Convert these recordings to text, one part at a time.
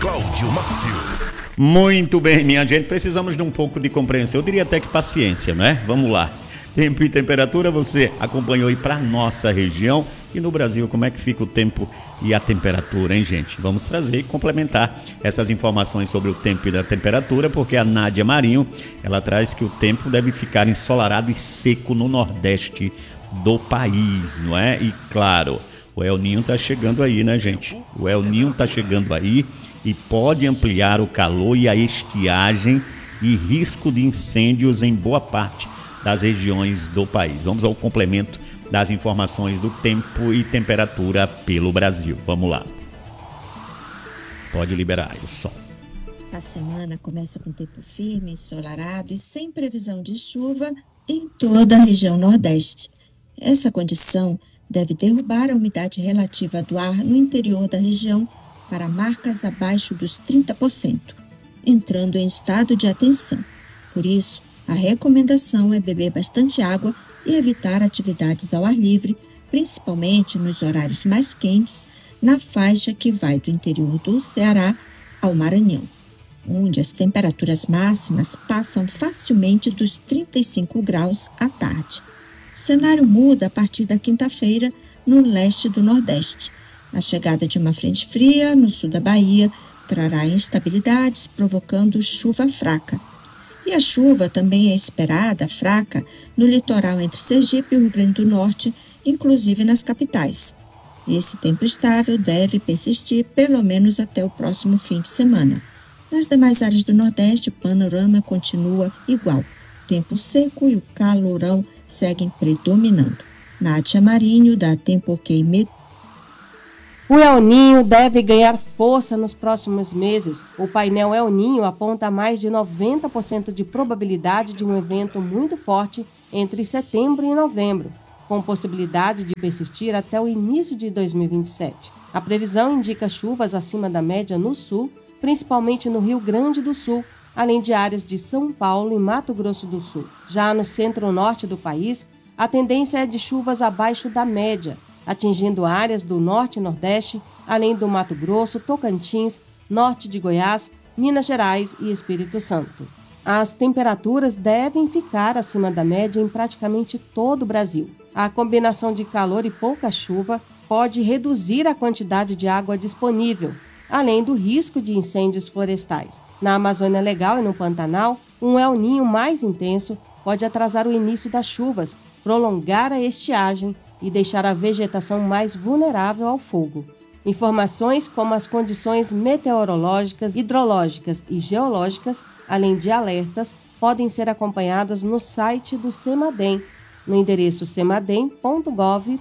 Cláudio Márcio. Muito bem, minha gente, precisamos de um pouco de compreensão, eu diria até que paciência, né? Vamos lá. Tempo e temperatura, você acompanhou aí para nossa região e no Brasil, como é que fica o tempo e a temperatura, hein, gente? Vamos trazer e complementar essas informações sobre o tempo e a temperatura, porque a Nádia Marinho, ela traz que o tempo deve ficar ensolarado e seco no nordeste do país, não é? E claro, o El Ninho tá chegando aí, né, gente? O El Ninho tá chegando aí e pode ampliar o calor e a estiagem e risco de incêndios em boa parte das regiões do país. Vamos ao complemento das informações do tempo e temperatura pelo Brasil. Vamos lá. Pode liberar aí o sol. A semana começa com tempo firme, ensolarado e sem previsão de chuva em toda a região Nordeste. Essa condição deve derrubar a umidade relativa do ar no interior da região para marcas abaixo dos 30%, entrando em estado de atenção. Por isso, a recomendação é beber bastante água e evitar atividades ao ar livre, principalmente nos horários mais quentes, na faixa que vai do interior do Ceará ao Maranhão, onde as temperaturas máximas passam facilmente dos 35 graus à tarde. O cenário muda a partir da quinta-feira no leste do Nordeste. A chegada de uma frente fria no sul da Bahia trará instabilidades, provocando chuva fraca. E a chuva também é esperada, fraca, no litoral entre Sergipe e o Rio Grande do Norte, inclusive nas capitais. Esse tempo estável deve persistir pelo menos até o próximo fim de semana. Nas demais áreas do Nordeste, o panorama continua igual. Tempo seco e o calorão seguem predominando. Nádia Marinho, da Tempo OK Meteorologia. O El Ninho deve ganhar força nos próximos meses. O painel El Ninho aponta mais de 90% de probabilidade de um evento muito forte entre setembro e novembro, com possibilidade de persistir até o início de 2027. A previsão indica chuvas acima da média no sul, principalmente no Rio Grande do Sul, além de áreas de São Paulo e Mato Grosso do Sul. Já no centro-norte do país, a tendência é de chuvas abaixo da média, atingindo áreas do norte e nordeste, além do Mato Grosso, Tocantins, norte de Goiás, Minas Gerais e Espírito Santo. As temperaturas devem ficar acima da média em praticamente todo o Brasil. A combinação de calor e pouca chuva pode reduzir a quantidade de água disponível, além do risco de incêndios florestais. Na Amazônia Legal e no Pantanal, um El Ninho mais intenso pode atrasar o início das chuvas, prolongar a estiagem e deixar a vegetação mais vulnerável ao fogo. Informações como as condições meteorológicas, hidrológicas e geológicas, além de alertas, podem ser acompanhadas no site do CEMADEM, no endereço cemadem.gov.br.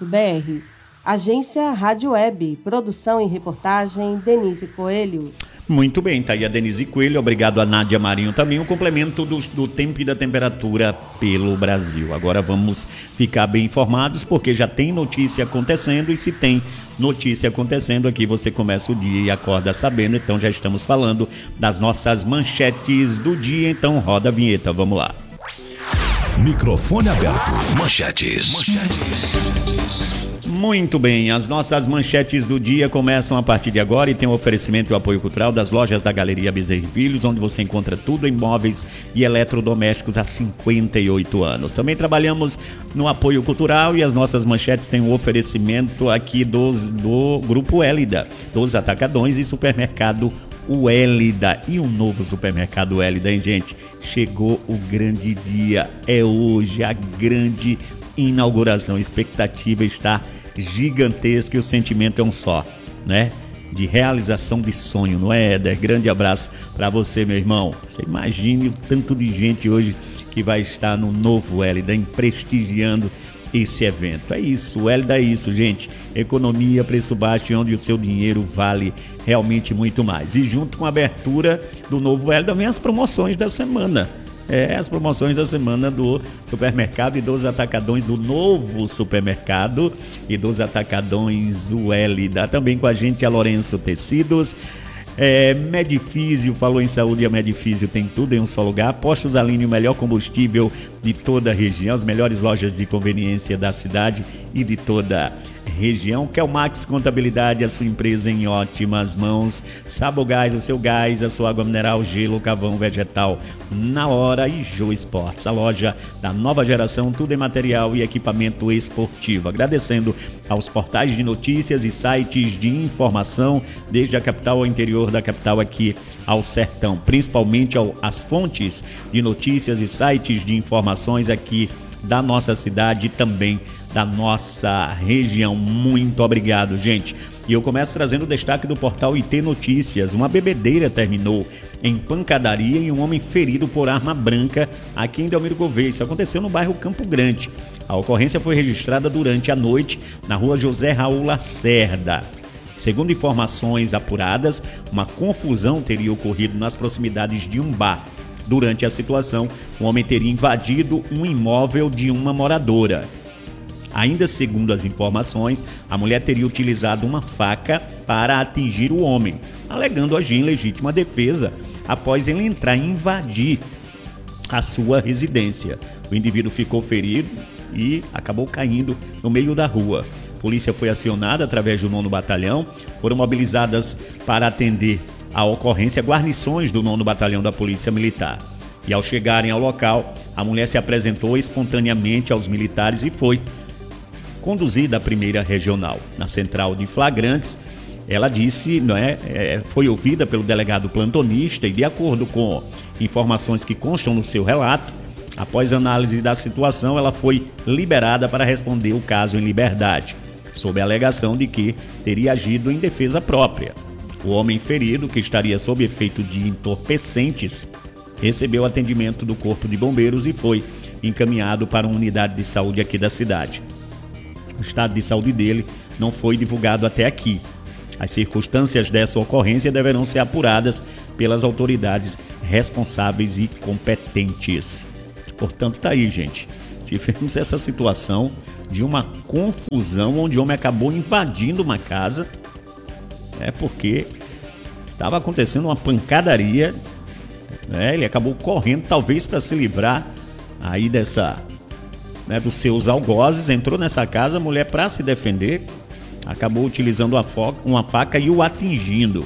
Agência Rádio Web, produção e reportagem, Denise Coelho. Muito bem, tá aí a Denise Coelho, obrigado a Nádia Marinho também, um complemento do tempo e da temperatura pelo Brasil. Agora vamos ficar bem informados, porque já tem notícia acontecendo, e se tem notícia acontecendo aqui, você começa o dia e acorda sabendo. Então já estamos falando das nossas manchetes do dia, então roda a vinheta, vamos lá. Microfone aberto. Manchetes. Muito bem, as nossas manchetes do dia começam a partir de agora e tem o oferecimento e o apoio cultural das lojas da Galeria Bezerra e Filhos, onde você encontra tudo em móveis e eletrodomésticos há 58 anos. Também trabalhamos no apoio cultural e as nossas manchetes têm o oferecimento aqui do Grupo Hélida, dos Atacadões e Supermercado o Hélida. E o novo supermercado Hélida, hein, gente? Chegou o grande dia, é hoje a grande inauguração, a expectativa está gigantesca e o sentimento é um só, né? De realização de sonho, não é, Éder? Grande abraço para você, meu irmão. Você imagine o tanto de gente hoje que vai estar no novo Hélida, prestigiando esse evento. É isso, o Hélida é isso, gente. Economia, preço baixo e onde o seu dinheiro vale realmente muito mais. E junto com a abertura do novo Hélida vem as promoções da semana. As promoções da semana do supermercado e dos atacadões, do novo supermercado e dos atacadões o Hélida. Também com a gente a Lourenço Tecidos, Medifísio, falou em saúde, a Medifísio tem tudo em um só lugar. Postos Aline, o melhor combustível de toda a região, as melhores lojas de conveniência da cidade e de toda região. Kelmax Contabilidade, a sua empresa em ótimas mãos. Sabogás, o seu gás, a sua água mineral, gelo, carvão, vegetal na hora. E Jô Esportes, a loja da nova geração, tudo em material e equipamento esportivo. Agradecendo aos portais de notícias e sites de informação, desde a capital ao interior da capital, aqui ao sertão, principalmente às fontes de notícias e sites de informações aqui da nossa cidade e também da nossa região. Muito obrigado, gente. E eu começo trazendo o destaque do portal IT Notícias. Uma bebedeira terminou em pancadaria e um homem ferido por arma branca aqui em Delmiro Gouveia. Isso aconteceu no bairro Campo Grande. A ocorrência foi registrada durante a noite na rua José Raul Lacerda. Segundo informações apuradas, uma confusão teria ocorrido nas proximidades de um bar. Durante a situação, o homem teria invadido um imóvel de uma moradora. Ainda segundo as informações, a mulher teria utilizado uma faca para atingir o homem, alegando agir em legítima defesa após ele entrar e invadir a sua residência. O indivíduo ficou ferido e acabou caindo no meio da rua. A polícia foi acionada através do 9º Batalhão, foram mobilizadas para atender a ocorrência guarnições do 9º Batalhão da Polícia Militar. E ao chegarem ao local, a mulher se apresentou espontaneamente aos militares e foi conduzida à 1ª Regional. Na central de flagrantes, ela disse, foi ouvida pelo delegado plantonista e, de acordo com informações que constam no seu relato, após análise da situação, ela foi liberada para responder o caso em liberdade, sob a alegação de que teria agido em defesa própria. O homem ferido, que estaria sob efeito de entorpecentes, recebeu atendimento do Corpo de Bombeiros e foi encaminhado para uma unidade de saúde aqui da cidade. O estado de saúde dele não foi divulgado até aqui. As circunstâncias dessa ocorrência deverão ser apuradas pelas autoridades responsáveis e competentes. Portanto, está aí, gente. Tivemos essa situação de uma confusão onde o homem acabou invadindo uma casa, porque estava acontecendo uma pancadaria, ele acabou correndo, talvez para se livrar aí dos seus algozes, entrou nessa casa, a mulher, para se defender, acabou utilizando uma faca e o atingindo.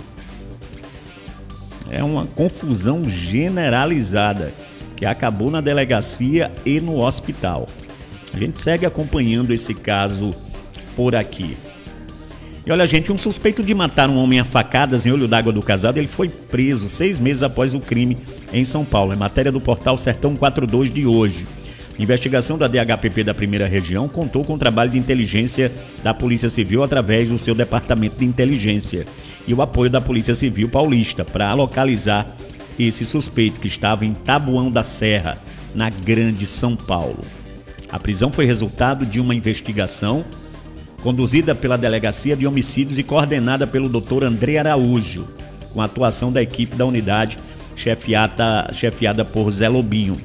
É uma confusão generalizada que acabou na delegacia e no hospital. A gente segue acompanhando esse caso por aqui. E olha, gente, um suspeito de matar um homem a facadas em Olho d'Água do Casado, ele foi preso 6 meses após o crime em São Paulo. É matéria do portal Sertão 42 de hoje. A investigação da DHPP da 1ª Região contou com o trabalho de inteligência da Polícia Civil através do seu Departamento de Inteligência e o apoio da Polícia Civil Paulista para localizar esse suspeito, que estava em Taboão da Serra, na Grande São Paulo. A prisão foi resultado de uma investigação conduzida pela Delegacia de Homicídios e coordenada pelo Dr. André Araújo, com a atuação da equipe da unidade chefiada por Zé Lobinho.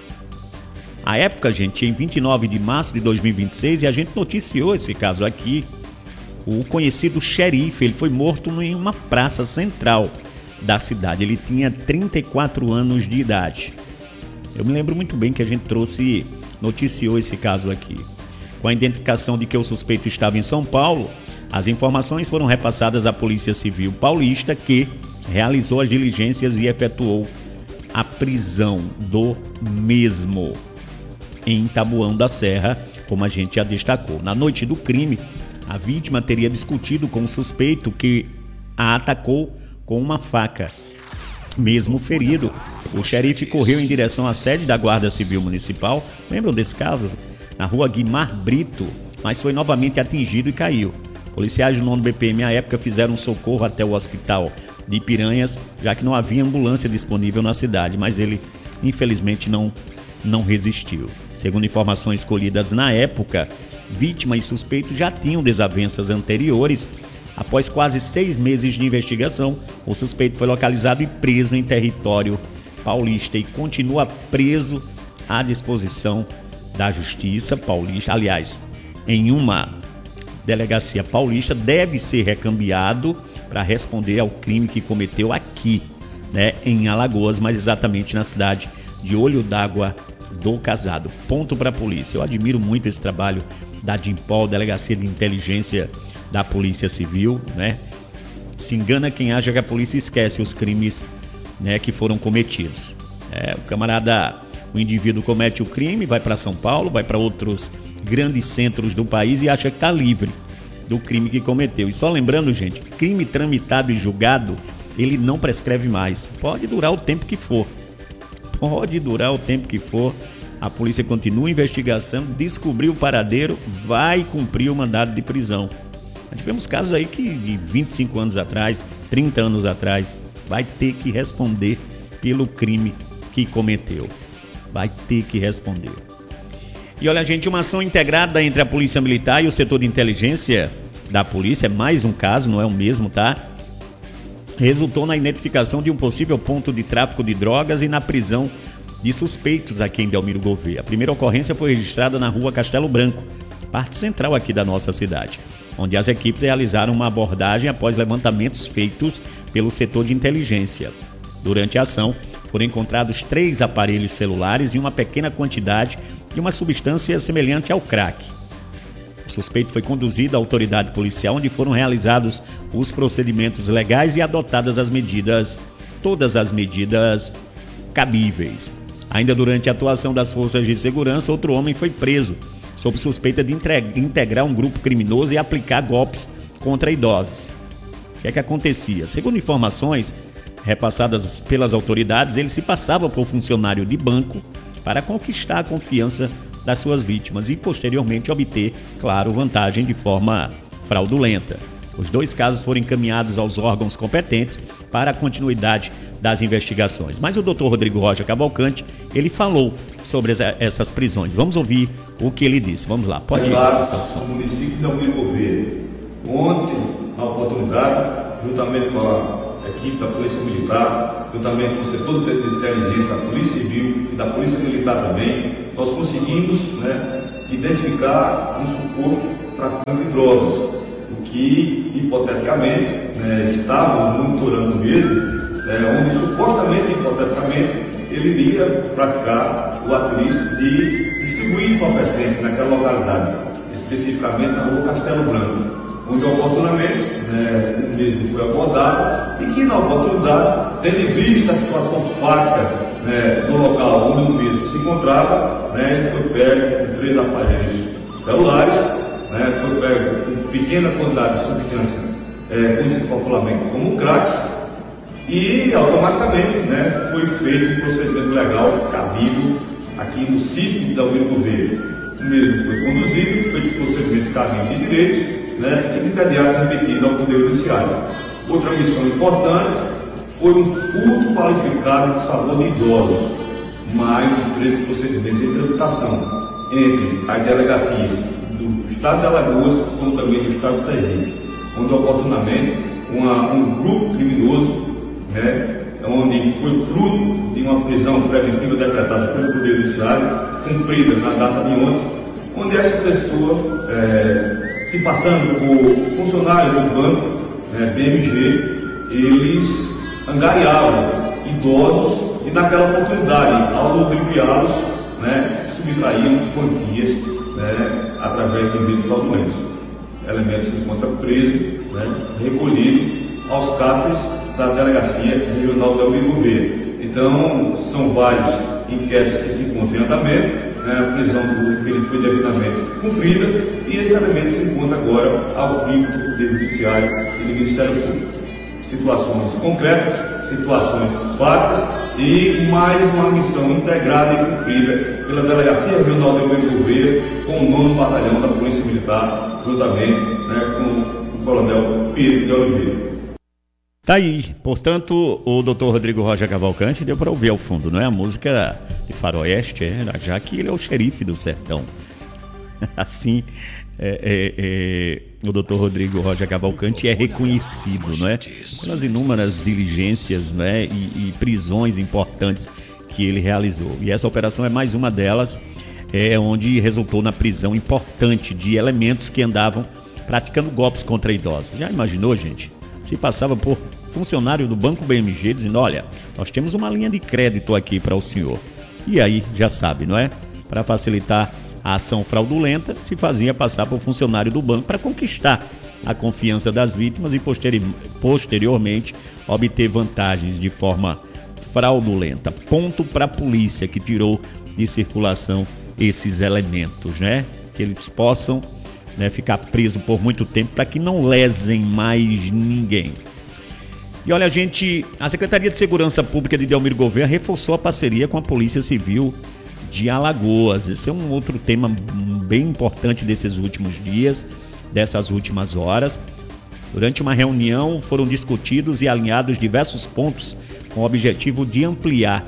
À época, gente, em 29 de março de 2026, e a gente noticiou esse caso aqui, o conhecido xerife, ele foi morto em uma praça central da cidade. Ele tinha 34 anos de idade. Eu me lembro muito bem que a gente noticiou esse caso aqui. Com a identificação de que o suspeito estava em São Paulo, as informações foram repassadas à Polícia Civil Paulista, que realizou as diligências e efetuou a prisão do mesmo em Taboão da Serra, como a gente já destacou. Na noite do crime, a vítima teria discutido com o suspeito, que a atacou com uma faca. Mesmo ferido, o xerife correu em direção à sede da Guarda Civil Municipal, lembram desse caso? Na rua Guimar Brito, mas foi novamente atingido e caiu. Policiais do 9º BPM à época fizeram socorro até o hospital de Piranhas, já que não havia ambulância disponível na cidade, mas ele infelizmente não resistiu. Segundo informações colhidas na época, vítima e suspeito já tinham desavenças anteriores. Após quase 6 meses de investigação, o suspeito foi localizado e preso em território paulista e continua preso à disposição da Justiça Paulista. Aliás, em uma delegacia paulista, deve ser recambiado para responder ao crime que cometeu aqui, em Alagoas, mas exatamente na cidade de Olho d'Água do Casado. Ponto para a polícia. Eu admiro muito esse trabalho da DIMPOL, Delegacia de Inteligência da Polícia Civil, né? Se engana quem acha que a polícia esquece os crimes, né, que foram cometidos. O indivíduo comete o crime, vai para São Paulo, vai para outros grandes centros do país e acha que está livre do crime que cometeu. E só lembrando, gente, crime tramitado e julgado, ele não prescreve mais. Pode durar o tempo que for. A polícia continua a investigação, descobriu o paradeiro, vai cumprir o mandado de prisão. Tivemos casos aí que de 25 anos atrás, 30 anos atrás, vai ter que responder pelo crime que cometeu. Vai ter que responder. E olha, gente, uma ação integrada entre a Polícia Militar e o setor de inteligência da polícia, é mais um caso, não é o mesmo, tá? Resultou na identificação de um possível ponto de tráfico de drogas e na prisão de suspeitos aqui em Delmiro Gouveia. A primeira ocorrência foi registrada na rua Castelo Branco, parte central aqui da nossa cidade, onde as equipes realizaram uma abordagem após levantamentos feitos pelo setor de inteligência. Durante a ação, foram encontrados 3 aparelhos celulares e uma pequena quantidade de uma substância semelhante ao crack. O suspeito foi conduzido à autoridade policial, onde foram realizados os procedimentos legais e adotadas todas as medidas cabíveis. Ainda durante a atuação das forças de segurança, outro homem foi preso, sob suspeita de integrar um grupo criminoso e aplicar golpes contra idosos. O que acontecia? Segundo informações repassadas pelas autoridades, ele se passava por funcionário de banco para conquistar a confiança das suas vítimas e posteriormente obter, claro, vantagem de forma fraudulenta. Os 2 casos foram encaminhados aos órgãos competentes para a continuidade das investigações. Mas o Dr. Rodrigo Rocha Cavalcante, ele falou sobre essas prisões. Vamos ouvir o que ele disse. Vamos lá, pode ir. No município de Delmiro Gouveia. Ontem, na oportunidade, juntamente com a equipe da Polícia Militar, juntamente com o setor de inteligência da Polícia Civil e da Polícia Militar também, nós conseguimos, identificar um suposto traficante de drogas, o que, hipoteticamente, estávamos monitorando mesmo, onde supostamente, hipoteticamente, ele iria praticar o ato de distribuir entorpecente naquela localidade, especificamente na rua Castelo Branco, onde oportunamente o mesmo foi abordado e que na oportunidade, tendo visto a situação fática do local onde o mesmo se encontrava, ele foi pego com 3 aparelhos celulares, foi pego com pequena quantidade de substância conhecida popularmente como crack e automaticamente foi feito um procedimento legal cabível aqui no CISP de Delmiro Gouveia. O mesmo foi conduzido, feito os procedimentos cabíveis de direitos, e de imediato remetido ao Poder Judiciário. Outra missão importante foi um furto qualificado em desfavor de idosos, mais de 13 procedimentos em tramitação entre as delegacias do Estado de Alagoas como também do Estado de Sergipe, onde oportunamente um grupo criminoso, onde foi fruto de uma prisão preventiva decretada pelo Poder Judiciário, cumprida na data de ontem, onde essa pessoa, se passando por funcionários do banco, BMG, eles angariavam idosos e naquela oportunidade, ao ludibriá-los, subtraíam quantias através de meios fraudulentos. Elementos se encontram presos, recolhidos aos cárceres da Delegacia Regional da Delmiro Gouveia. Então, são vários inquéritos que se encontram em andamento, a prisão do referido foi devidamente cumprida e esse elemento se encontra agora ao crivo do Poder Judiciário e do Ministério Público. Situações concretas, situações fáticas e mais uma missão integrada e cumprida pela Delegacia Regional de Delmiro Gouveia com o 9º Batalhão da Polícia Militar, juntamente com o Coronel Pedro de Oliveira. Tá aí, portanto, o Dr. Rodrigo Rocha Cavalcante deu para ouvir ao fundo, não é? A música de faroeste, já que ele é o xerife do sertão. Assim, o Dr. Rodrigo Rocha Cavalcante é reconhecido, não é? Pelas inúmeras diligências, né? E prisões importantes que ele realizou. E essa operação é mais uma delas, onde resultou na prisão importante de elementos que andavam praticando golpes contra idosos. Já imaginou, gente? Se passava por funcionário do Banco BMG dizendo, olha, nós temos uma linha de crédito aqui para o senhor. E aí, já sabe, não é? Para facilitar a ação fraudulenta se fazia passar por funcionário do banco para conquistar a confiança das vítimas e posteriormente obter vantagens de forma fraudulenta. Ponto para a polícia que tirou de circulação esses elementos, né? Que eles possam, né, ficar presos por muito tempo para que não lesem mais ninguém. E olha, a Secretaria de Segurança Pública de Delmiro Gouveia reforçou a parceria com a Polícia Civil de Alagoas. Esse é um outro tema bem importante desses últimos dias, dessas últimas horas. Durante uma reunião foram discutidos e alinhados diversos pontos com o objetivo de ampliar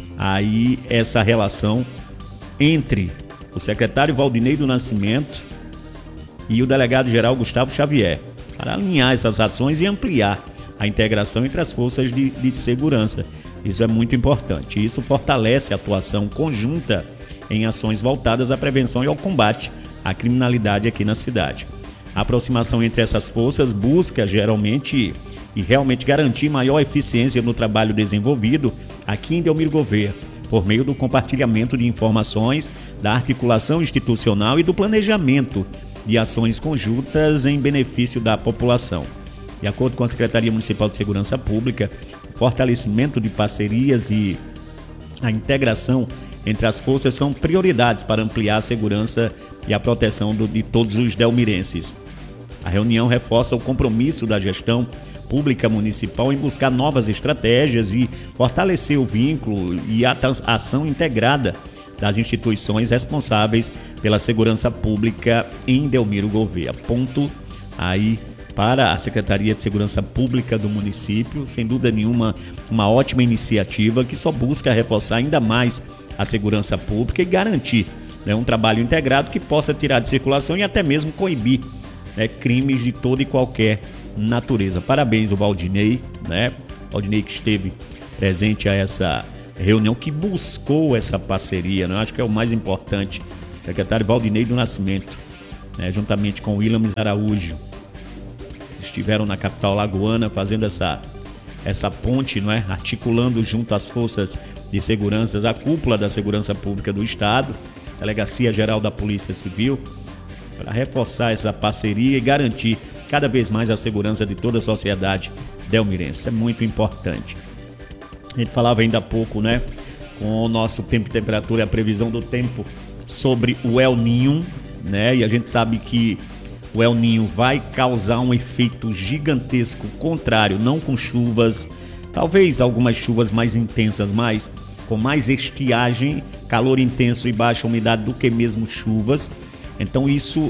aí essa relação entre o secretário Valdinei do Nascimento e o delegado-geral Gustavo Xavier, para alinhar essas ações e ampliar a integração entre as forças de segurança. Isso é muito importante. Isso fortalece a atuação conjunta em ações voltadas à prevenção e ao combate à criminalidade aqui na cidade. A aproximação entre essas forças busca realmente garantir maior eficiência no trabalho desenvolvido aqui em Delmiro Gouveia, por meio do compartilhamento de informações, da articulação institucional e do planejamento de ações conjuntas em benefício da população. De acordo com a Secretaria Municipal de Segurança Pública, o fortalecimento de parcerias e a integração entre as forças são prioridades para ampliar a segurança e a proteção de todos os delmirenses. A reunião reforça o compromisso da gestão pública municipal em buscar novas estratégias e fortalecer o vínculo e a ação integrada das instituições responsáveis pela segurança pública em Delmiro Gouveia. Ponto aí para a Secretaria de Segurança Pública do município, sem dúvida nenhuma, uma ótima iniciativa que só busca reforçar ainda mais a segurança pública e garantir, né, um trabalho integrado que possa tirar de circulação e até mesmo coibir, né, crimes de toda e qualquer natureza. Parabéns ao Valdinei, né? Valdinei que esteve presente a essa reunião, que buscou essa parceria, né? Acho que é o mais importante. Secretário Valdinei do Nascimento, né, juntamente com o Williams Araújo, estiveram na capital alagoana fazendo essa ponte, não é? Articulando junto às forças de segurança, a cúpula da segurança pública do Estado, Delegacia Geral da Polícia Civil, para reforçar essa parceria e garantir cada vez mais a segurança de toda a sociedade delmirense. É muito importante. A gente falava ainda há pouco, né, com o nosso tempo e temperatura e a previsão do tempo sobre o El Niño, né? E a gente sabe que o El Niño vai causar um efeito gigantesco contrário, não com chuvas, talvez algumas chuvas mais intensas, mas com mais estiagem, calor intenso e baixa umidade do que mesmo chuvas. Então isso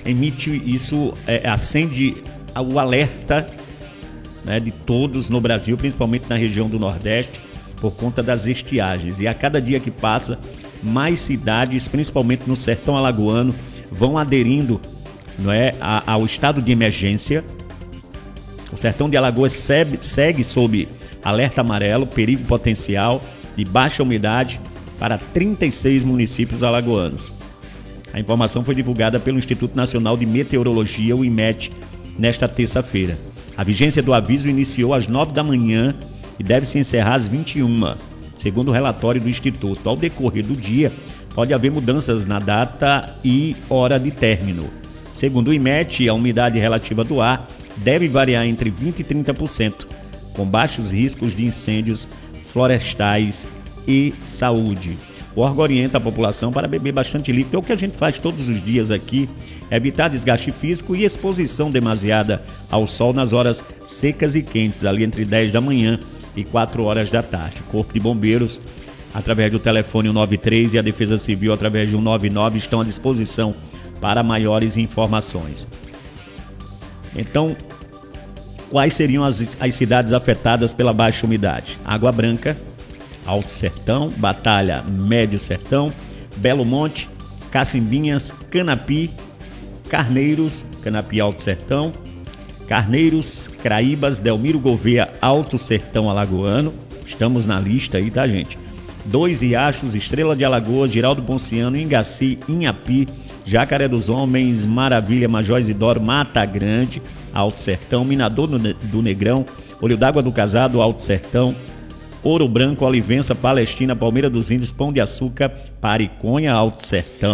acende o alerta, né, de todos no Brasil, principalmente na região do Nordeste, por conta das estiagens. E a cada dia que passa, mais cidades, principalmente no sertão alagoano, vão aderindo, não é, ao estado de emergência. O sertão de Alagoas segue sob alerta amarelo, perigo potencial de baixa umidade para 36 municípios alagoanos. A informação foi divulgada pelo Instituto Nacional de Meteorologia, o IMET, nesta terça-feira. A vigência do aviso iniciou às 9 da manhã e deve se encerrar às 21, segundo o relatório do Instituto. Ao decorrer do dia, pode haver mudanças na data e hora de término. Segundo o IMET, a umidade relativa do ar deve variar entre 20% e 30%, com baixos riscos de incêndios florestais e saúde. O órgão orienta a população para beber bastante líquido. É o que a gente faz todos os dias aqui, evitar desgaste físico e exposição demasiada ao sol nas horas secas e quentes, ali entre 10 da manhã e 4 horas da tarde. O Corpo de Bombeiros, através do telefone 193 e a Defesa Civil, através de 199, estão à disposição para maiores informações. Então, quais seriam as cidades afetadas pela baixa umidade? Água Branca, Alto Sertão, Batalha, Médio Sertão, Belo Monte, Cacimbinhas, Canapi, Carneiros, Canapi, Alto Sertão, Carneiros, Craíbas, Delmiro Gouveia, Alto Sertão Alagoano. Estamos na lista aí, tá, gente? Dois Riachos, Estrela de Alagoas, Giraldo Ponciano, Ingaci, Inhapi, Jacaré dos Homens, Maravilha, Major Isidoro, Mata Grande, Alto Sertão, Minador do Negrão, Olho d'Água do Casado, Alto Sertão, Ouro Branco, Olivença, Palestina, Palmeira dos Índios, Pão de Açúcar, Pariconha, Alto Sertão,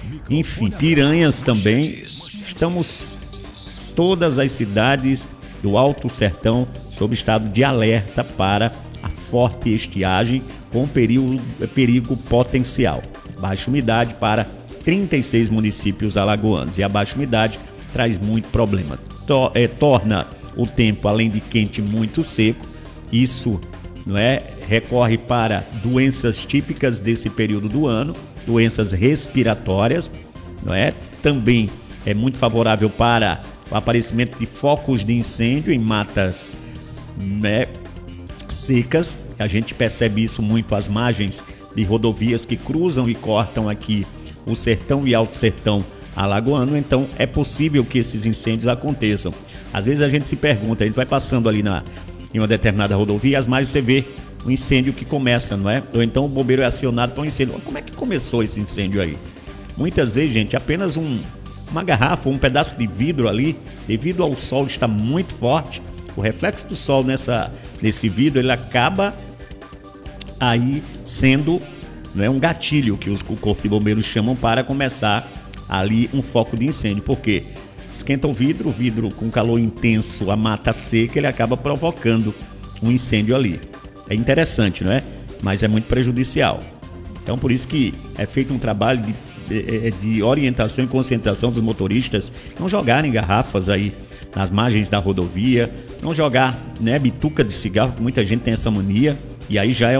enfim, Piranhas também. Estamos todas as cidades do Alto Sertão sob estado de alerta para a forte estiagem com perigo potencial. Baixa umidade para 36 municípios alagoanos. E a baixa umidade traz muito problema. Torna o tempo, além de quente, muito seco. Isso recorre para doenças típicas desse período do ano, doenças respiratórias, Também é muito favorável para o aparecimento de focos de incêndio em matas secas. A gente percebe isso muito às margens de rodovias que cruzam e cortam aqui o sertão e alto sertão alagoano. Então é possível que esses incêndios aconteçam. Às vezes a gente se pergunta, a gente vai passando ali em uma determinada rodovia, às margens você vê um incêndio que começa, Ou então o bombeiro é acionado para um incêndio. Como é que começou esse incêndio aí? Muitas vezes, gente, apenas uma garrafa, um pedaço de vidro ali, devido ao sol estar muito forte, o reflexo do sol nesse vidro, ele acaba aí sendo um gatilho que o corpo de bombeiros chamam para começar ali um foco de incêndio. Por quê? Esquenta o vidro com calor intenso, a mata seca, ele acaba provocando um incêndio ali. É interessante, Mas é muito prejudicial. Então, por isso que é feito um trabalho de orientação e conscientização dos motoristas, não jogarem garrafas aí nas margens da rodovia, não jogar bituca de cigarro, que muita gente tem essa mania, e aí a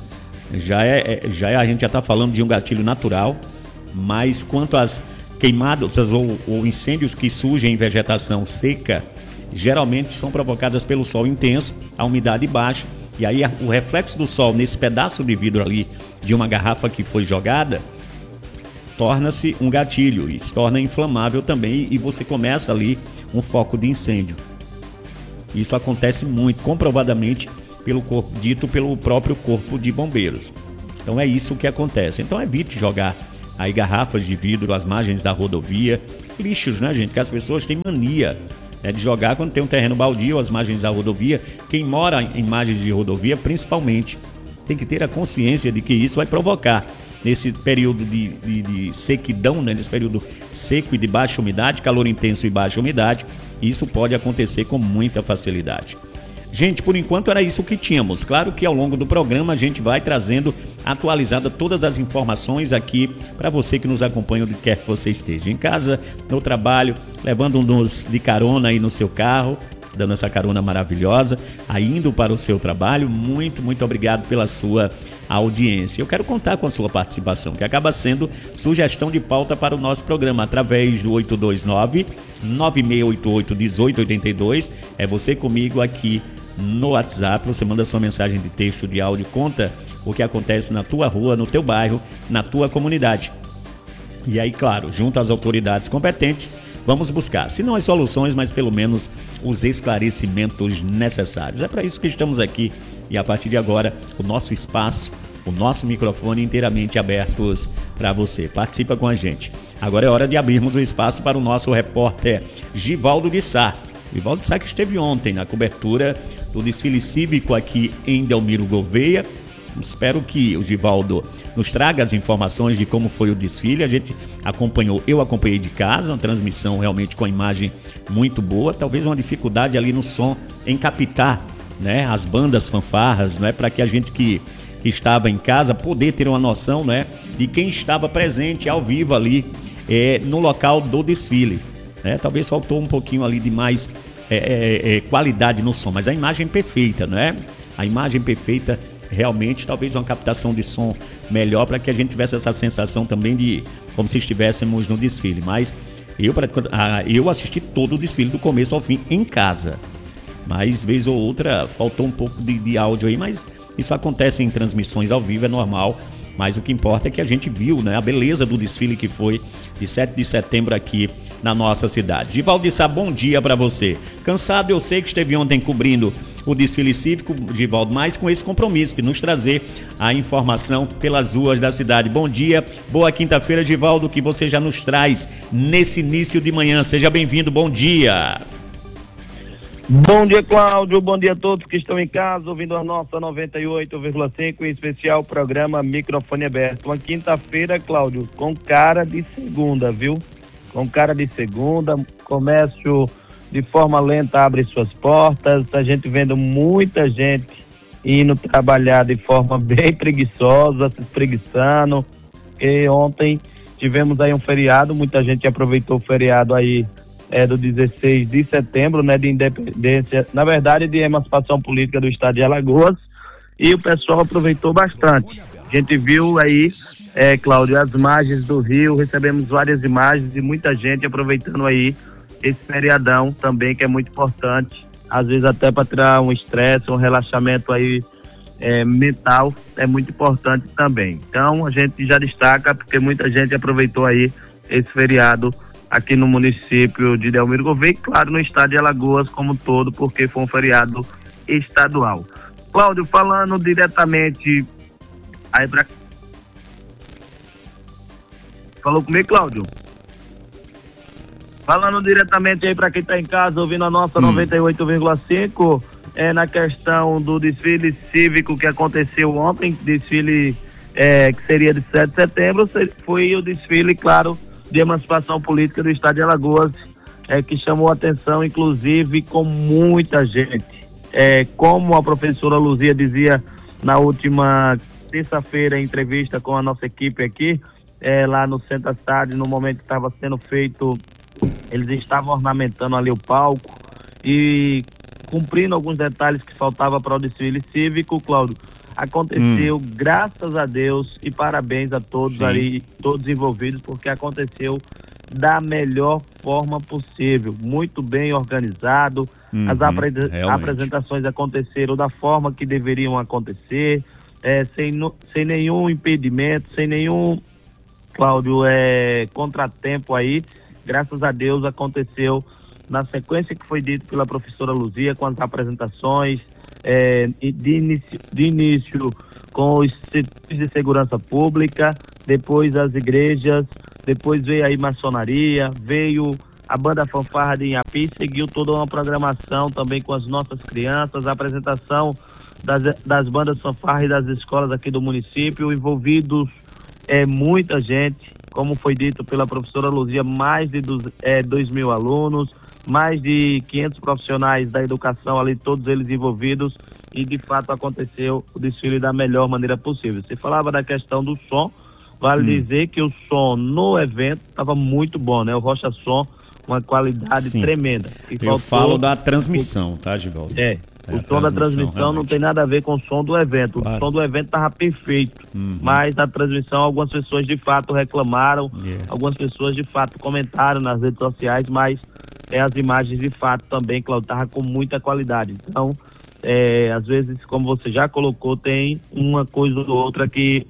gente já está falando de um gatilho natural. Mas quanto às queimadas ou incêndios que surgem em vegetação seca, geralmente são provocadas pelo sol intenso, a umidade baixa, e aí o reflexo do sol nesse pedaço de vidro ali de uma garrafa que foi jogada torna-se um gatilho e se torna inflamável também, e você começa ali um foco de incêndio. Isso acontece muito, comprovadamente, dito pelo próprio corpo de bombeiros. Então é isso que acontece. Então evite jogar aí garrafas de vidro às margens da rodovia, lixos, gente, que as pessoas têm mania de jogar quando tem um terreno baldio às margens da rodovia. Quem mora em margens de rodovia, principalmente, tem que ter a consciência de que isso vai provocar, nesse período de sequidão, nesse período seco e de baixa umidade, calor intenso e baixa umidade, isso pode acontecer com muita facilidade. Gente, por enquanto era isso que tínhamos. Claro que ao longo do programa a gente vai trazendo atualizada todas as informações aqui para você que nos acompanha onde quer que você esteja, em casa, no trabalho, levando-nos de carona aí no seu carro, dando essa carona maravilhosa, indo para o seu trabalho. Muito, muito obrigado pela sua audiência. Eu quero contar com a sua participação, que acaba sendo sugestão de pauta para o nosso programa, através do 829-9688-1882. É você comigo aqui no WhatsApp. Você manda sua mensagem de texto, de áudio, conta o que acontece na tua rua, no teu bairro, na tua comunidade. E aí, claro, junto às autoridades competentes, vamos buscar, se não as soluções, mas pelo menos os esclarecimentos necessários. É para isso que estamos aqui, e a partir de agora, o nosso espaço, o nosso microfone inteiramente abertos para você. Participa com a gente. Agora é hora de abrirmos o espaço para o nosso repórter Givaldo de Sá. Givaldo de Sá, que esteve ontem na cobertura do desfile cívico aqui em Delmiro Gouveia. Espero que o Givaldo nos traga as informações de como foi o desfile. A gente eu acompanhei de casa, uma transmissão realmente com a imagem muito boa. Talvez uma dificuldade ali no som, em captar as bandas, fanfarras, para que a gente que estava em casa poder ter uma noção de quem estava presente ao vivo ali no local do desfile. Talvez faltou um pouquinho ali de mais qualidade no som, mas a imagem perfeita, A imagem perfeita, realmente, talvez uma captação de som melhor para que a gente tivesse essa sensação também de como se estivéssemos no desfile. Mas eu assisti todo o desfile do começo ao fim em casa, mas vez ou outra faltou um pouco de áudio aí, mas isso acontece em transmissões ao vivo, é normal. Mas o que importa é que a gente viu a beleza do desfile que foi de 7 de setembro aqui na nossa cidade. Givaldo de Sá, bom dia para você. Cansado, eu sei que esteve ontem cobrindo o desfile cívico, Givaldo, mas com esse compromisso de nos trazer a informação pelas ruas da cidade. Bom dia, boa quinta-feira, Givaldo, que você já nos traz nesse início de manhã. Seja bem-vindo, bom dia. Bom dia, Cláudio. Bom dia a todos que estão em casa, ouvindo a nossa 98,5, em especial o programa Microfone Aberto. Uma quinta-feira, Cláudio, com cara de segunda, viu? Com cara de segunda, comércio de forma lenta abre suas portas, a gente vendo muita gente indo trabalhar de forma bem preguiçosa, se espreguiçando. E ontem tivemos aí um feriado, muita gente aproveitou o feriado aí do 16 de setembro, né, de independência, na verdade de emancipação política do estado de Alagoas, e o pessoal aproveitou bastante. A gente viu aí, Cláudio, as margens do rio, recebemos várias imagens e muita gente aproveitando aí esse feriadão também, que é muito importante, às vezes até para tirar um estresse, um relaxamento aí mental, é muito importante também. Então a gente já destaca, porque muita gente aproveitou aí esse feriado aqui no município de Delmiro Gouveia e, claro, no estado de Alagoas como um todo, porque foi um feriado estadual. Cláudio, falando diretamente aí pra... Falou comigo, Cláudio? Falando diretamente aí para quem está em casa, ouvindo a nossa 98,5, na questão do desfile cívico que aconteceu ontem, desfile que seria de 7 de setembro, foi o desfile, claro, de emancipação política do estado de Alagoas, que chamou a atenção, inclusive, com muita gente. Como a professora Luzia dizia na última terça-feira em entrevista com a nossa equipe aqui, lá no Centro da Cidade, no momento que estava sendo feito, eles estavam ornamentando ali o palco e cumprindo alguns detalhes que faltava para o desfile cívico, Cláudio. Aconteceu, graças a Deus, e parabéns a todos ali, todos envolvidos, porque aconteceu da melhor forma possível, muito bem organizado, as apresentações aconteceram da forma que deveriam acontecer, sem nenhum impedimento, sem nenhum, Cláudio, contratempo aí. Graças a Deus aconteceu na sequência que foi dito pela professora Luzia, com as apresentações, de início com os setores de segurança pública, depois as igrejas, depois veio aí maçonaria, veio a banda fanfarra de Inhapi, seguiu toda uma programação também com as nossas crianças, a apresentação das bandas fanfarra e das escolas aqui do município, envolvidos muita gente, como foi dito pela professora Luzia, mais de 2.000 alunos, mais de 500 profissionais da educação ali, todos eles envolvidos, e de fato aconteceu o desfile da melhor maneira possível. Você falava da questão do som, vale dizer que o som no evento estava muito bom, né? O Rocha Som, uma qualidade tremenda. Eu falo da transmissão, tá, Givaldo? O som da transmissão realmente não tem nada a ver com o som do evento. Claro. O som do evento estava perfeito, mas a transmissão, algumas pessoas de fato reclamaram, algumas pessoas de fato comentaram nas redes sociais, mas as imagens de fato também, Cláudio, estavam com muita qualidade. Então, às vezes, como você já colocou, tem uma coisa ou outra que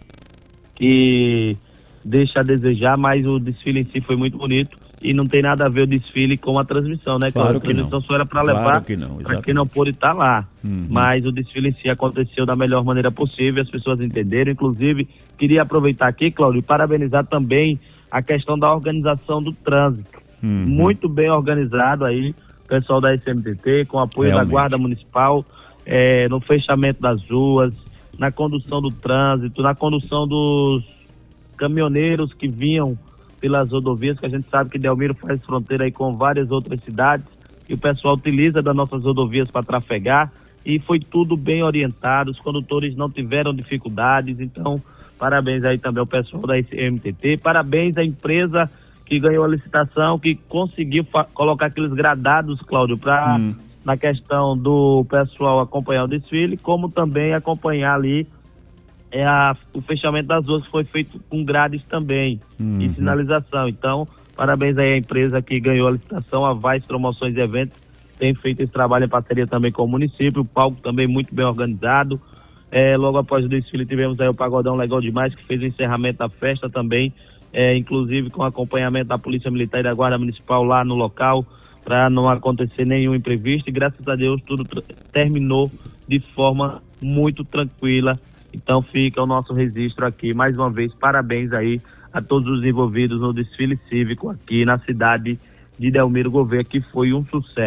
deixa a desejar, mas o desfile em si foi muito bonito. E não tem nada a ver o desfile com a transmissão, né? Claro, a transmissão só era para levar para quem não pôde estar lá. Mas o desfile em si aconteceu da melhor maneira possível, as pessoas entenderam. Inclusive, queria aproveitar aqui, Cláudio, e parabenizar também a questão da organização do trânsito. Muito bem organizado aí, o pessoal da SMTT, com apoio da Guarda Municipal, no fechamento das ruas, na condução do trânsito, na condução dos caminhoneiros que vinham pelas rodovias, que a gente sabe que Delmiro faz fronteira aí com várias outras cidades, e o pessoal utiliza das nossas rodovias para trafegar, e foi tudo bem orientado, os condutores não tiveram dificuldades. Então, parabéns aí também ao pessoal da SMTT, parabéns à empresa que ganhou a licitação, que conseguiu colocar aqueles gradados, Cláudio, para na questão do pessoal acompanhar o desfile, como também acompanhar ali o fechamento das ruas, que foi feito com grades também, e sinalização. Então, parabéns aí à empresa que ganhou a licitação, a Vaz Promoções e Eventos, tem feito esse trabalho em parceria também com o município, o palco também muito bem organizado. Logo após o desfile tivemos aí o Pagodão Legal Demais, que fez o encerramento da festa também, inclusive com acompanhamento da Polícia Militar e da Guarda Municipal lá no local, para não acontecer nenhum imprevisto, e graças a Deus tudo terminou de forma muito tranquila. Então fica o nosso registro aqui, mais uma vez, parabéns aí a todos os envolvidos no desfile cívico aqui na cidade de Delmiro Gouveia, que foi um sucesso.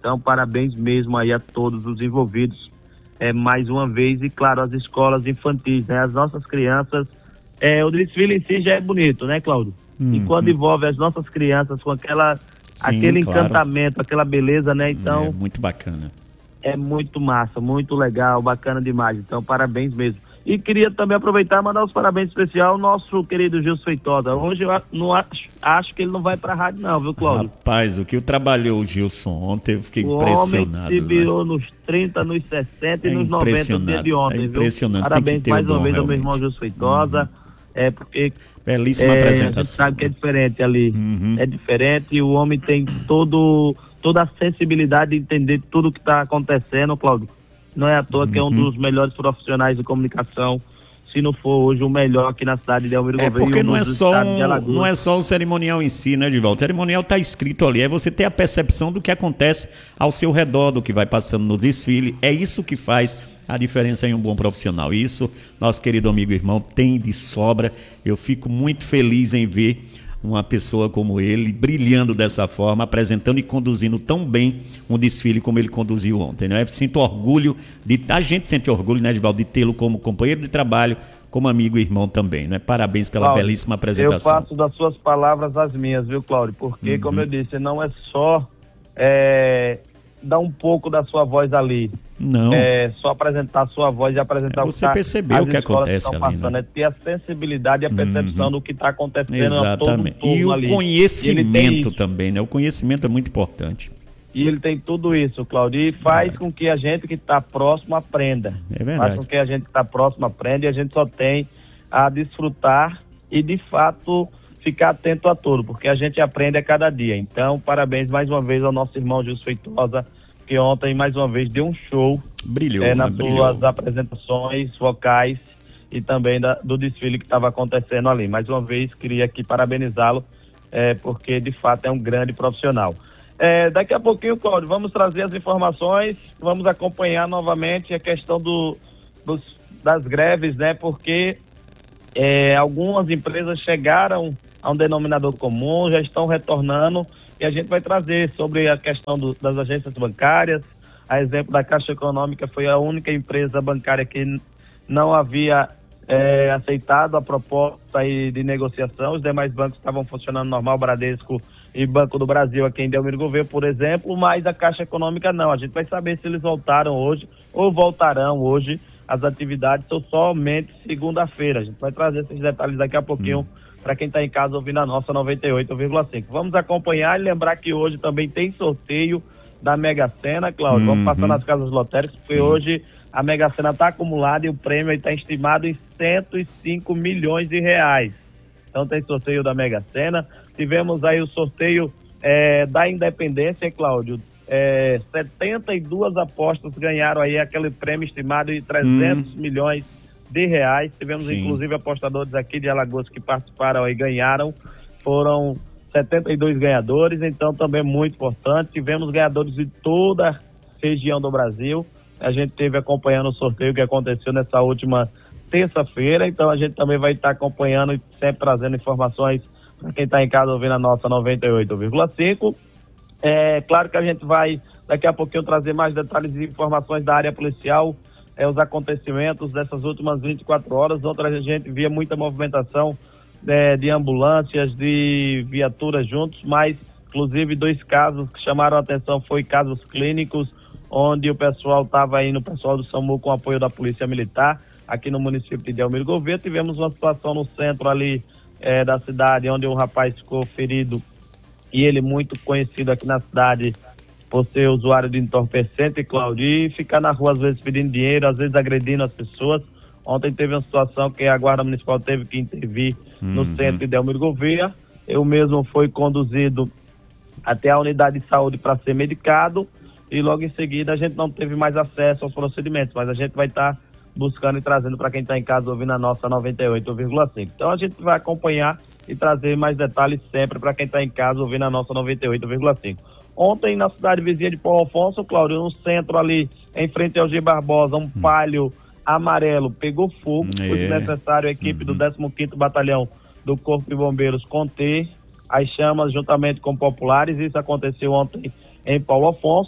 Então, parabéns mesmo aí a todos os envolvidos, mais uma vez, e claro, as escolas infantis, né? As nossas crianças, o desfile em si já é bonito, né, Cláudio? E quando envolve as nossas crianças com aquele encantamento, aquela beleza, né? Então, é muito bacana. É muito massa, muito legal, bacana demais. Então, parabéns mesmo. E queria também aproveitar e mandar os parabéns especial ao nosso querido Gilson Feitosa. Hoje eu não acho que ele não vai pra rádio não, viu, Cláudio? Rapaz, o que trabalhou o Gilson ontem, eu fiquei impressionado. O homem se virou nos 30, nos 60 e nos 90 no dia de ontem, impressionante. Viu? Parabéns mais uma vez ao meu irmão Gilson Feitosa. Porque belíssima apresentação. A gente sabe que é diferente ali. É diferente e o homem tem toda a sensibilidade de entender tudo que está acontecendo, Cláudio. Não é à toa que é um dos melhores profissionais de comunicação, se não for hoje o melhor aqui na cidade de Elmiro Gouveia. Porque não é só o cerimonial em si, né, Edivaldo? O cerimonial está escrito ali, é você ter a percepção do que acontece ao seu redor, do que vai passando no desfile. É isso que faz a diferença em um bom profissional. Isso, nosso querido amigo e irmão, tem de sobra. Eu fico muito feliz em ver uma pessoa como ele, brilhando dessa forma, apresentando e conduzindo tão bem um desfile como ele conduziu ontem, né? Sinto orgulho, a gente sente orgulho, né, Edivaldo, de tê-lo como companheiro de trabalho, como amigo e irmão também, né? Parabéns pela Cláudio, belíssima apresentação. Eu faço das suas palavras as minhas, viu, Cláudio? Porque, como eu disse, não é só dar um pouco da sua voz ali. Não. É só apresentar a sua voz e apresentar você percebeu o que acontece ali, passando, né? Ter a sensibilidade e a percepção do que está acontecendo. Exatamente. E o conhecimento também, né? O conhecimento é muito importante. E ele tem tudo isso, Cláudio, e faz com que a gente que está próximo aprenda. É verdade. Faz com que a gente que está próximo aprenda e a gente só tem a desfrutar e, de fato, ficar atento a tudo, porque a gente aprende a cada dia. Então, parabéns mais uma vez ao nosso irmão Gilson Feitosa, que ontem, mais uma vez, deu um show. Brilhou, nas suas apresentações vocais e também do desfile que estava acontecendo ali. Mais uma vez, queria aqui parabenizá-lo, porque, de fato, é um grande profissional. Daqui a pouquinho, Cláudio, vamos trazer as informações, vamos acompanhar novamente a questão das greves, né? Porque algumas empresas chegaram a um denominador comum, já estão retornando, e a gente vai trazer sobre a questão das agências bancárias. A exemplo da Caixa Econômica, foi a única empresa bancária que não havia aceitado a proposta aí de negociação. Os demais bancos estavam funcionando normal, Bradesco e Banco do Brasil aqui em Elmiro Gouveia, por exemplo, mas a Caixa Econômica não. A gente vai saber se eles voltaram hoje ou voltarão hoje as atividades, ou somente segunda-feira. A gente vai trazer esses detalhes daqui a pouquinho para quem está em casa ouvindo a nossa 98,5. Vamos acompanhar e lembrar que hoje também tem sorteio da Mega Sena, Cláudio. Vamos passar nas casas lotéricas, porque hoje a Mega Sena está acumulada e o prêmio está estimado em 105 milhões de reais. Então tem sorteio da Mega Sena. Tivemos aí o sorteio da Independência, Cláudio. 72 apostas ganharam aí aquele prêmio estimado em 300 milhões de reais. Tivemos inclusive apostadores aqui de Alagoas que participaram e ganharam. Foram 72 ganhadores, então também muito importante. Tivemos ganhadores de toda a região do Brasil. A gente teve acompanhando o sorteio que aconteceu nessa última terça-feira, então a gente também vai estar acompanhando e sempre trazendo informações para quem está em casa ouvindo a nossa 98,5. Claro que a gente vai daqui a pouquinho trazer mais detalhes e informações da área policial, os acontecimentos dessas últimas 24 horas. Ontem a gente via muita movimentação de ambulâncias, de viaturas juntos, mas inclusive 2 casos que chamaram a atenção foi casos clínicos, onde o pessoal estava indo, o pessoal do SAMU com apoio da Polícia Militar, aqui no município de Elmiro Gouveia. Tivemos uma situação no centro ali da cidade, onde um rapaz ficou ferido, e ele muito conhecido aqui na cidade por ser usuário de entorpecente, Cláudio, e ficar na rua às vezes pedindo dinheiro, às vezes agredindo as pessoas. Ontem teve uma situação que a Guarda Municipal teve que intervir no centro de Elmiro Gouveia. Eu mesmo fui conduzido até a unidade de saúde para ser medicado, e logo em seguida a gente não teve mais acesso aos procedimentos, mas a gente vai estar buscando e trazendo para quem está em casa ouvindo a nossa 98,5. Então a gente vai acompanhar e trazer mais detalhes sempre para quem está em casa ouvindo a nossa 98,5. Ontem, na cidade vizinha de Paulo Afonso, Cláudio, no centro ali, em frente ao G. Barbosa, um Palio amarelo pegou fogo. Foi necessário a equipe do 15º Batalhão do Corpo de Bombeiros conter as chamas juntamente com populares. Isso aconteceu ontem em Paulo Afonso.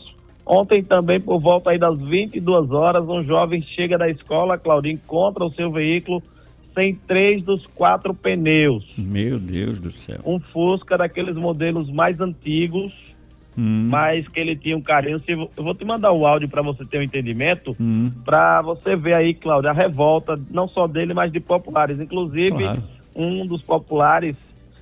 Ontem também, por volta aí das 22 horas, um jovem chega da escola, Claudio, encontra o seu veículo sem 3 dos 4 pneus. Meu Deus do céu. Um Fusca daqueles modelos mais antigos, mas que ele tinha um carinho. Eu vou te mandar o áudio para você ter um entendimento, para você ver aí, Cláudio, a revolta, não só dele, mas de populares. Inclusive, claro, um dos populares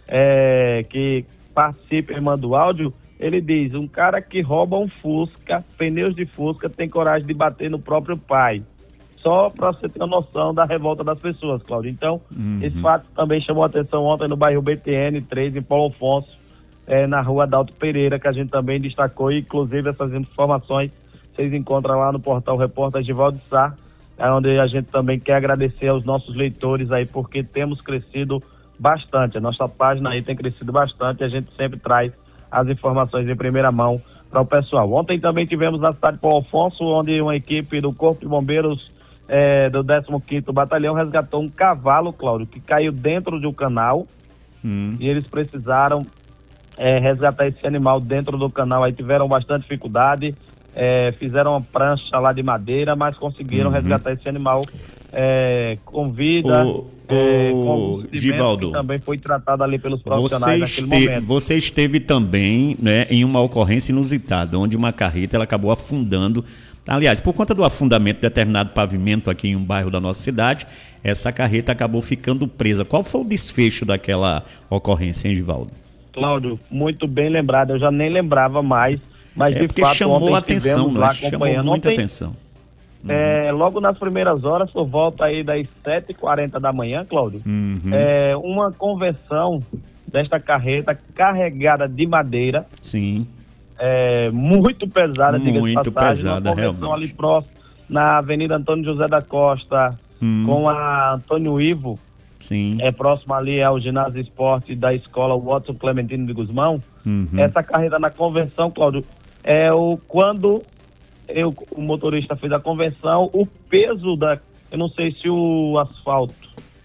que participa e manda o áudio, ele diz: um cara que rouba um Fusca, pneus de Fusca, tem coragem de bater no próprio pai. Só para você ter uma noção da revolta das pessoas, Cláudio. Então, esse fato também chamou a atenção ontem no bairro BTN 3, em Paulo Afonso, na rua Adalto Pereira, que a gente também destacou, e inclusive essas informações vocês encontram lá no portal Repórter Givaldo Sá, onde a gente também quer agradecer aos nossos leitores aí, porque temos crescido bastante. A nossa página aí tem crescido bastante e a gente sempre traz as informações em primeira mão para o pessoal. Ontem também tivemos na cidade de Paulo Afonso, onde uma equipe do Corpo de Bombeiros do 15º Batalhão resgatou um cavalo, Cláudio, que caiu dentro de um canal, e eles precisaram resgatar esse animal dentro do canal. Aí tiveram bastante dificuldade, fizeram uma prancha lá de madeira, mas conseguiram resgatar esse animal com vida, com Givaldo, que também foi tratado ali pelos profissionais naquele momento. Você esteve também, né, em uma ocorrência inusitada, onde uma carreta ela acabou afundando. Aliás, por conta do afundamento de determinado pavimento aqui em um bairro da nossa cidade, essa carreta acabou ficando presa. Qual foi o desfecho daquela ocorrência, hein, Givaldo? Cláudio, muito bem lembrado, eu já nem lembrava mais, mas de porque fato chamou ontem a atenção, lá acompanhando. Chamou muita atenção. Logo nas primeiras horas, por volta aí das 7h40 da manhã, Cláudio, uma conversão desta carreta carregada de madeira. Sim. Muito pesada, diga-se de passagem, pesada, uma conversão realmente. ali próximo, na Avenida Antônio José da Costa, com a Antônio Ivo. Sim. Próximo ali ao ginásio esporte da escola Watson Clementino de Guzmão. Essa carreta na convenção, Cláudio, quando o motorista fez a convenção, o peso eu não sei se o asfalto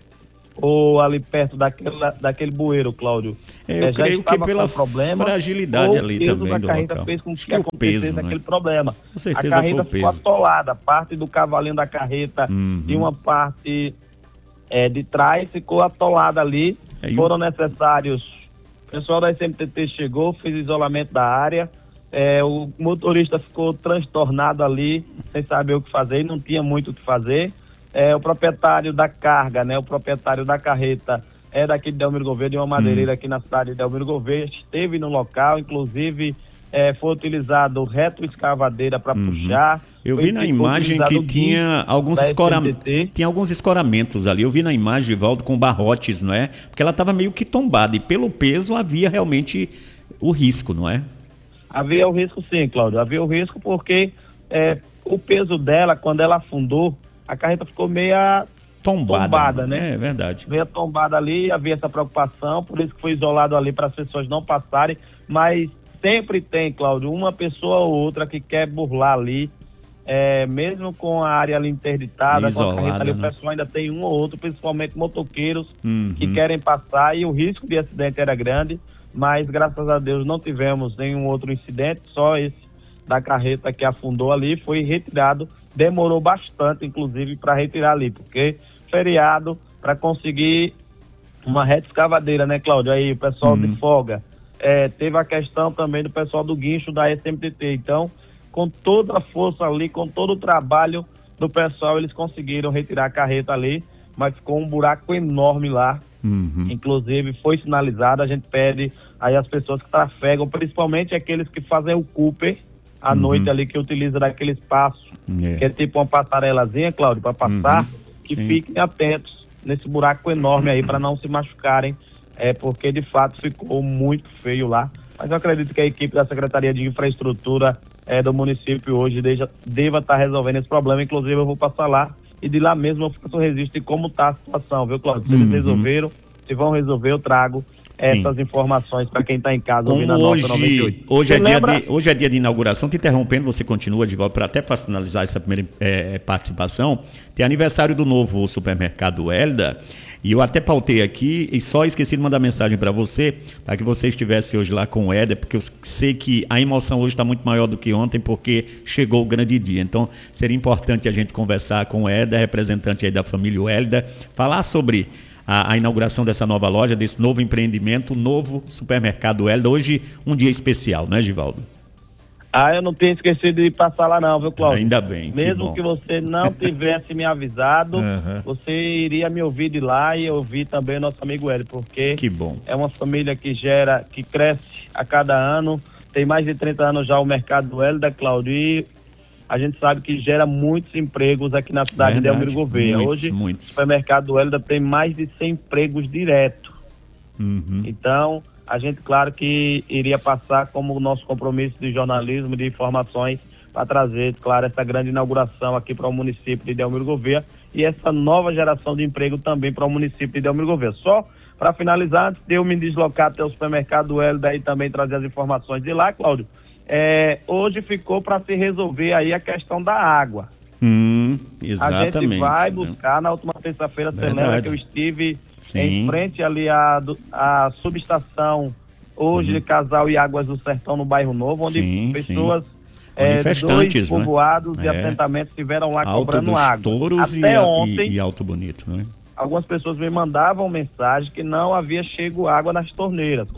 ou ali perto daquele bueiro, Cláudio, eu já creio estava que pela com problema, fragilidade ali também do o peso da carreta local. fez com que acontecesse aquele problema. Com certeza a carreta foi o ficou peso. atolada, parte do cavalinho da carreta e uma parte de trás ficou atolada ali. Foram necessários, o pessoal da SMTT chegou, fez isolamento da área, o motorista ficou transtornado ali, sem saber o que fazer, não tinha muito o que fazer. O proprietário da carga, né, o proprietário da carreta daqui de Delmiro Gouveia, de uma madeireira aqui na cidade de Delmiro Gouveia, esteve no local, inclusive foi utilizado retroescavadeira para puxar. Eu vi na imagem que tinha alguns escoramentos ali. Eu vi na imagem, Givaldo, com barrotes, não é? Porque ela estava meio que tombada e pelo peso havia realmente o risco, não é? Havia o risco sim, Cláudio. Havia o risco porque o peso dela, quando ela afundou, a carreta ficou meia tombada, né? É verdade. Meia tombada ali, havia essa preocupação, por isso que foi isolado ali para as pessoas não passarem, mas sempre tem, Cláudio, uma pessoa ou outra que quer burlar ali, mesmo com a área ali interditada, isolada, com a carreta ali, né? o pessoal ainda tem um ou outro, principalmente motoqueiros, que querem passar, e o risco de acidente era grande, mas graças a Deus não tivemos nenhum outro incidente, só esse da carreta que afundou ali, foi retirado, demorou bastante, inclusive, para retirar ali, porque feriado, para conseguir uma retroescavadeira, né, Cláudio? Aí o pessoal de folga, teve a questão também do pessoal do guincho da SMTT, então, com toda a força ali, com todo o trabalho do pessoal, eles conseguiram retirar a carreta ali, mas ficou um buraco enorme lá. Inclusive foi sinalizado, a gente pede aí as pessoas que trafegam, principalmente aqueles que fazem o Cooper à noite ali, que utiliza daquele espaço, que é tipo uma passarelazinha, Cláudio, para passar, que fiquem atentos nesse buraco enorme aí para não se machucarem, porque de fato ficou muito feio lá, mas eu acredito que a equipe da Secretaria de Infraestrutura do município hoje deva estar resolvendo esse problema. Inclusive eu vou passar lá e de lá mesmo eu faço o registro de como está a situação, viu, Cláudio? Se eles resolveram, se vão resolver, eu trago essas informações para quem está em casa ouvindo a nossa 98. Hoje é dia de inauguração, te interrompendo, você continua de volta, até para finalizar essa primeira participação, tem aniversário do novo supermercado Hélida, E eu até pautei aqui e só esqueci de mandar mensagem para você, para que você estivesse hoje lá com o Éder, porque eu sei que a emoção hoje está muito maior do que ontem, porque chegou o grande dia. Então, seria importante a gente conversar com o Éder, representante aí da família Wélida, falar sobre a inauguração dessa nova loja, desse novo empreendimento, o novo supermercado Wélida. Hoje, um dia especial, né, Givaldo? Eu não tenho esquecido de passar lá não, viu, Cláudio? Ainda bem. Mesmo que você não tivesse me avisado, você iria me ouvir de lá e ouvir também o nosso amigo Hélio, porque que bom. É uma família que cresce a cada ano, tem mais de 30 anos já o mercado do Wélida, Cláudio, e a gente sabe que gera muitos empregos aqui na cidade de Delmiro Gouveia. Hoje, o supermercado do Wélida tem mais de 100 empregos direto. Então, a gente, claro que iria passar como o nosso compromisso de jornalismo, de informações, para trazer, claro, essa grande inauguração aqui para o município de Delmiro Gouveia e essa nova geração de emprego também para o município de Delmiro Gouveia. Só para finalizar, antes de eu me deslocar até o supermercado Wélida e também trazer as informações de lá, Cláudio, hoje ficou para se resolver aí a questão da água. Exatamente. A gente vai buscar, na última terça-feira, você lembra que eu estive em frente ali à subestação hoje de Casal e Águas do Sertão, no Bairro Novo, onde pessoas, dois povoados e assentamentos estiveram lá cobrando água. Até ontem, e Alto Bonito, né? Algumas pessoas me mandavam mensagem que não havia chego água nas torneiras.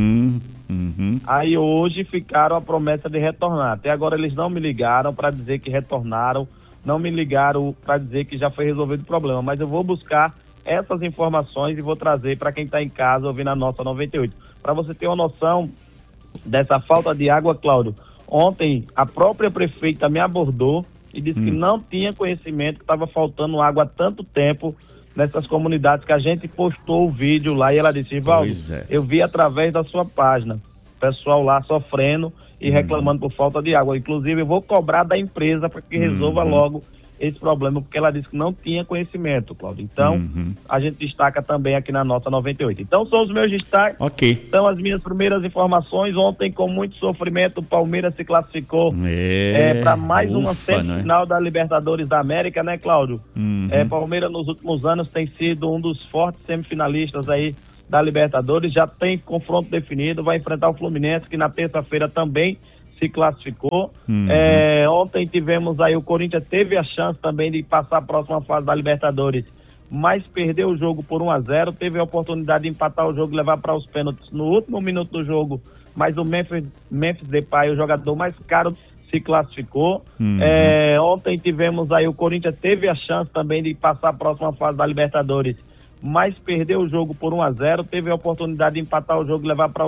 Aí hoje ficaram a promessa de retornar. Até agora eles não me ligaram para dizer que retornaram, não me ligaram para dizer que já foi resolvido o problema, mas eu vou buscar essas informações e vou trazer para quem está em casa ouvindo a nossa 98. Para você ter uma noção dessa falta de água, Cláudio, ontem a própria prefeita me abordou e disse que não tinha conhecimento que estava faltando água há tanto tempo nessas comunidades, que a gente postou o vídeo lá e ela disse: Givaldo, eu vi através da sua página, o pessoal lá sofrendo e reclamando por falta de água. Inclusive, eu vou cobrar da empresa para que resolva logo esse problema, porque ela disse que não tinha conhecimento, Cláudio. Então, a gente destaca também aqui na nota 98. Então, são os meus destaques. São as minhas primeiras informações. Ontem, com muito sofrimento, o Palmeiras se classificou para mais uma semifinal da Libertadores da América, né, Cláudio? Palmeiras, nos últimos anos, tem sido um dos fortes semifinalistas aí da Libertadores. Já tem confronto definido, vai enfrentar o Fluminense, que na terça-feira também se classificou. Ontem tivemos aí, o Corinthians teve a chance também de passar a próxima fase da Libertadores, mas perdeu o jogo por 1-0, teve a oportunidade de empatar o jogo e levar para os pênaltis no último minuto do jogo, mas o Memphis Depay, o jogador mais caro, se classificou. Ontem tivemos aí, o Corinthians teve a chance também de passar a próxima fase da Libertadores, mas perdeu o jogo por 1-0, teve a oportunidade de empatar o jogo e levar para